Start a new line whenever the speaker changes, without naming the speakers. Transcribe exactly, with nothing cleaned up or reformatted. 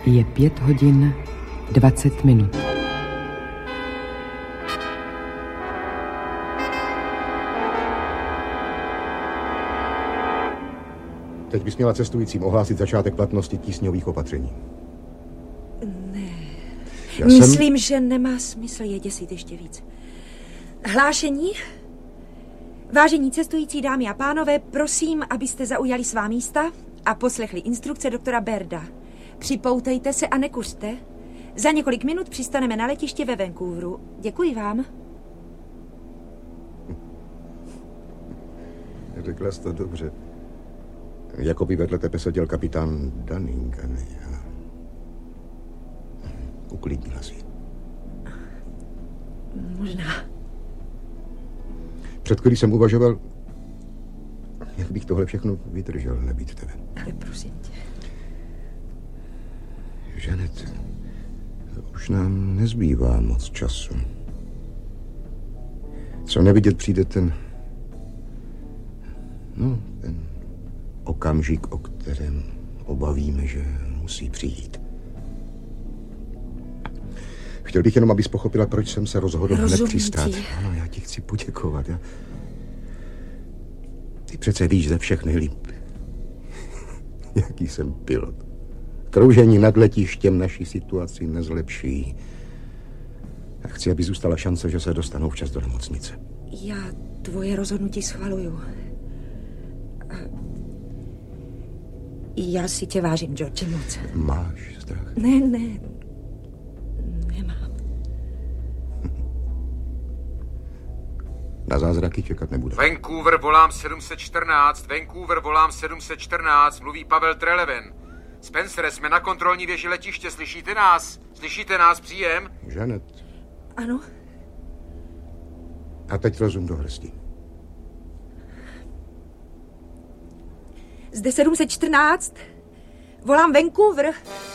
Je pět hodin dvacet minut.
Teď bys měla cestujícím ohlásit začátek platnosti tísňových opatření.
Ne.
Já
Myslím,
jsem...
že nemá smysl je děsit ještě víc. Hlášení? Vážení cestující dámy a pánové, prosím, abyste zaujali svá místa a poslechli instrukce doktora Berda. Připoutejte se a nekuřte. Za několik minut přistaneme na letiště ve Vancouveru. Děkuji vám.
Řekla jsi to dobře. Jako by vedle tebe seděl kapitán Dunning. Uklidnila si.
Možná.
Před chvílí jsem uvažoval, jak bych tohle všechno vydržel, nebýt tebe.
Ale prosím tě.
Žanet, už nám nezbývá moc času. Co nevidět přijde ten... No, ten okamžik, o kterém obavíme, že musí přijít. Chtěl bych jenom, abys pochopila, proč jsem se rozhodl hned přistát. Ano, já ti chci poděkovat. Já... Ty přece víš ze všech nejlíp, jaký jsem pilot. Kroužení nad letištěm naší situaci nezlepší. A chci, aby zůstala šance, že se dostanou včas do nemocnice.
Já tvoje rozhodnutí schvaluju. Já si tě vážím, George, moc.
Máš strach?
Ne, ne. Nemám.
Na zázraky čekat nebudu.
Vancouver volám sedm set čtrnáct, Vancouver volám sedm set čtrnáct, mluví Pavel Treleven. Spencer, jsme na kontrolní věži letiště, slyšíte nás? Slyšíte nás, příjem?
Žanet.
Ano?
A teď rozum do hrsti.
Zde sedm set čtrnáct, volám Vancouver.